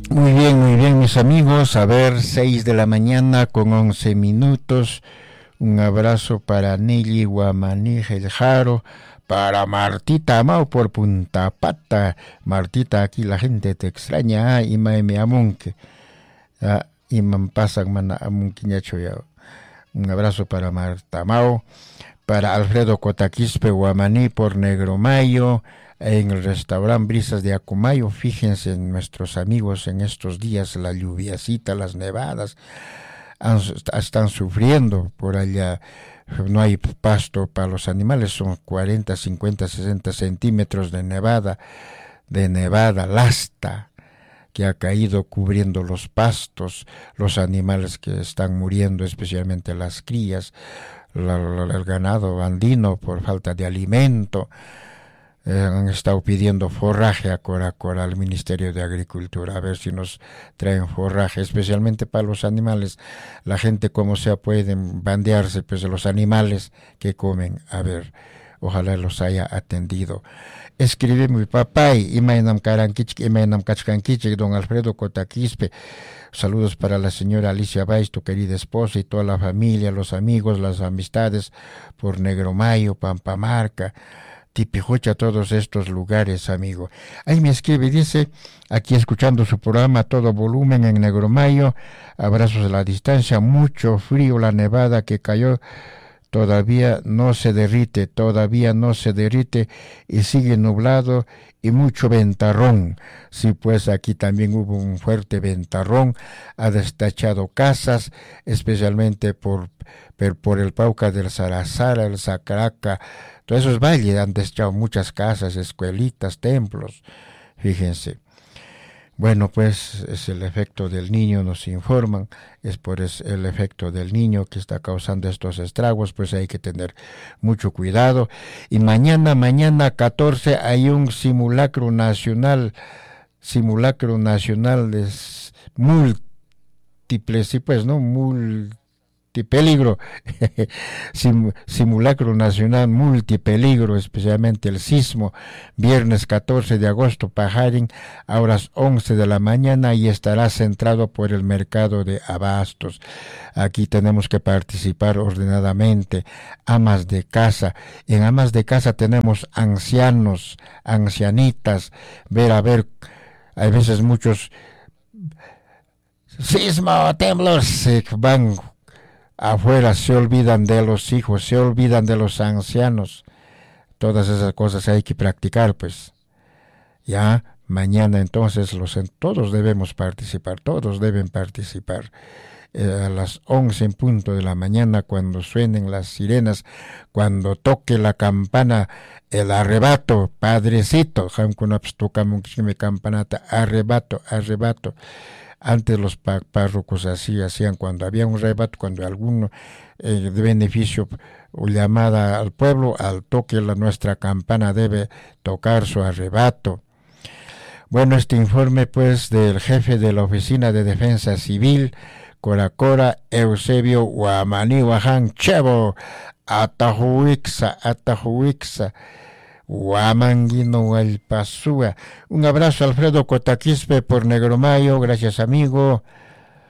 Muy bien, mis amigos. A ver, 6 de la mañana con 11 minutos. Un abrazo para Nelly Guamaní El Jaro, para Martita Amao por Punta Pata. Martita, aquí la gente te extraña. Y me amunque. Y me pasan mana amunquiñacho ya. Un abrazo para Marta Amao, para Alfredo Cotaquispe Guamaní por Negro Mayo. En el restaurante Brisas de Acumayo, fíjense nuestros amigos en estos días, la lluviacita, las nevadas, están sufriendo por allá, no hay pasto para los animales, son 40, 50, 60 centímetros de nevada, lasta, que ha caído cubriendo los pastos, los animales que están muriendo, especialmente las crías, el ganado andino por falta de alimento. Han estado pidiendo forraje a Coracora, al Ministerio de Agricultura, a ver si nos traen forraje, especialmente para los animales. La gente como sea pueden bandearse pues de los animales que comen. A ver, ojalá los haya atendido. Escribe mi papá y Imainam Karankichik, Imainam Kachkankichik, don Alfredo Cotaquispe. Saludos para la señora Alicia Báez, tu querida esposa, y toda la familia, los amigos, las amistades por Negro Mayo, Pampamarca, Tipijucha, todos estos lugares, amigo. Ahí me escribe, dice, aquí escuchando su programa a todo volumen en Negro Mayo, abrazos a la distancia, mucho frío, la nevada que cayó todavía no se derrite y sigue nublado y mucho ventarrón. Sí, pues aquí también hubo un fuerte ventarrón, ha destachado casas, especialmente por el Pauca del Sarazara, el Sacaraca, todos esos valles han destachado muchas casas, escuelitas, templos, fíjense. Bueno, pues es el efecto del niño, nos informan, es por el efecto del niño que está causando estos estragos, pues hay que tener mucho cuidado. Y mañana 14 hay un simulacro nacional de múltiples, sí pues, ¿no? Multipeligro, simulacro nacional multipeligro, especialmente el sismo, viernes 14 de agosto, Pajarín, a horas 11 de la mañana, y estará centrado por el mercado de abastos. Aquí tenemos que participar ordenadamente, amas de casa. En amas de casa tenemos ancianos, ancianitas, ver, hay veces muchos sismo, temblor, se van afuera, se olvidan de los hijos, se olvidan de los ancianos. Todas esas cosas hay que practicar, pues. Ya, mañana entonces todos debemos participar, todos deben participar. A las 11 en punto de la mañana, cuando suenen las sirenas, cuando toque la campana, el arrebato, padrecito, arrebato. Antes los párrocos así hacían, cuando había un rebato, cuando alguno de beneficio o llamada al pueblo, al toque nuestra campana debe tocar su arrebato. Bueno, este informe pues del jefe de la Oficina de Defensa Civil, Coracora, Eusebio Guamaní Huaján Chevo, Atahuixa, Guamanguino Gualpazúa. Un abrazo, Alfredo Cotaquispe por Negro Mayo, gracias amigo.